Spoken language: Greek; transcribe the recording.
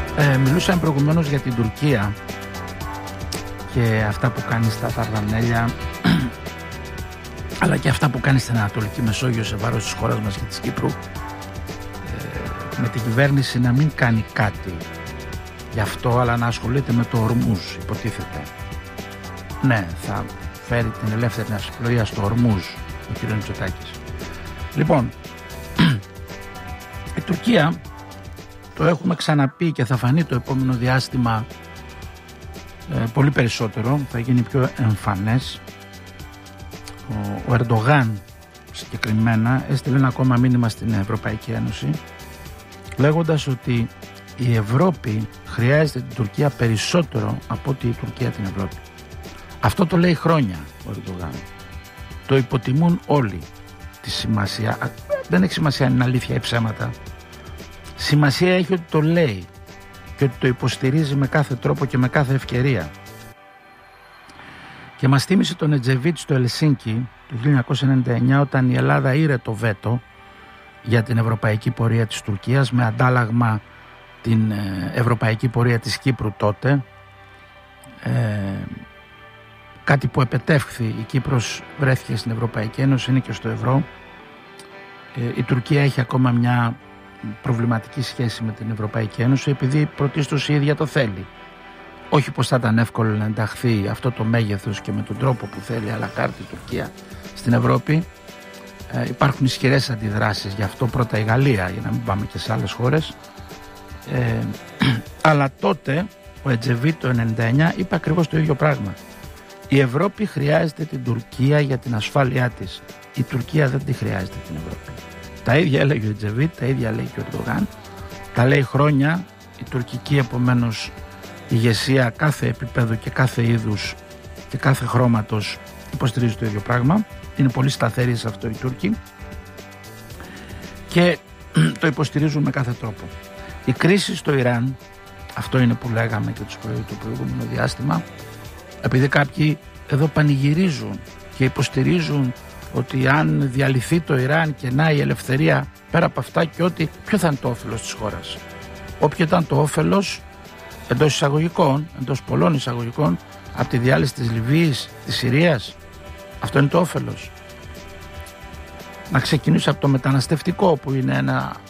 Μιλούσαμε προηγουμένως για την Τουρκία και αυτά που κάνει στα Δαρδανέλια, αλλά και αυτά που κάνει στην Ανατολική Μεσόγειο σε βάρος της χώρας μας και της Κύπρου, με την κυβέρνηση να μην κάνει κάτι γι' αυτό, αλλά να ασχολείται με το Ορμούζ, υποτίθεται. Ναι, θα φέρει την ελεύθερη ναυσιπλοεία στο Ορμούζ ο κ. Μητσοτάκης. Λοιπόν, η Τουρκία, το έχουμε ξαναπεί και θα φανεί το επόμενο διάστημα πολύ περισσότερο, θα γίνει πιο εμφανές. Ο Ερντογάν συγκεκριμένα έστειλε ένα ακόμα μήνυμα στην Ευρωπαϊκή Ένωση, λέγοντας ότι η Ευρώπη χρειάζεται την Τουρκία περισσότερο από ότι η Τουρκία την Ευρώπη. Αυτό το λέει χρόνια ο Ερντογάν. Το υποτιμούν όλοι τη σημασία. Δεν έχει σημασία αν είναι αλήθεια ή ψέματα. Σημασία έχει ότι το λέει και ότι το υποστηρίζει με κάθε τρόπο και με κάθε ευκαιρία. Και μας θύμισε τον Ετζεβίτ στο Ελσίνκι το 1999, όταν η Ελλάδα ήρε το βέτο για την ευρωπαϊκή πορεία της Τουρκίας, με αντάλλαγμα την ευρωπαϊκή πορεία της Κύπρου τότε, κάτι που επετεύχθη. Η Κύπρος βρέθηκε στην Ευρωπαϊκή Ένωση, είναι και στο ευρώ. Η Τουρκία έχει ακόμα μια προβληματική σχέση με την Ευρωπαϊκή Ένωση, επειδή πρωτίστως η ίδια το θέλει. Όχι πως θα ήταν εύκολο να ενταχθεί αυτό το μέγεθος και με τον τρόπο που θέλει αλλά κάρτη η Τουρκία στην Ευρώπη. Υπάρχουν ισχυρές αντιδράσεις γι' αυτό, πρώτα η Γαλλία, για να μην πάμε και σε άλλες χώρες. Αλλά τότε ο Ετζεβίτ το 1999 είπε ακριβώς το ίδιο πράγμα. Η Ευρώπη χρειάζεται την Τουρκία για την ασφάλειά της. Η Τουρκία δεν τη χρειάζεται την Ευρώπη. Τα ίδια έλεγε ο Ετζεβίτ, τα ίδια λέει και ο Ερντογάν. Τα λέει χρόνια. Η τουρκική επομένως ηγεσία κάθε επίπεδου και κάθε είδους και κάθε χρώματος υποστηρίζει το ίδιο πράγμα. Είναι πολύ σταθεροί σε αυτό οι Τούρκοι και το υποστηρίζουν με κάθε τρόπο. Η κρίση στο Ιράν, αυτό είναι που λέγαμε και το προηγούμενο διάστημα, επειδή κάποιοι εδώ πανηγυρίζουν και υποστηρίζουν ότι αν διαλυθεί το Ιράν και να η ελευθερία, πέρα από αυτά και ότι, ποιο θα είναι το όφελος της χώρας. Όποιο ήταν το όφελος εντός εισαγωγικών, εντός πολλών εισαγωγικών, από τη διάλυση της Λιβύης, της Συρίας, αυτό είναι το όφελος. Να ξεκινήσω από το μεταναστευτικό, που είναι ένα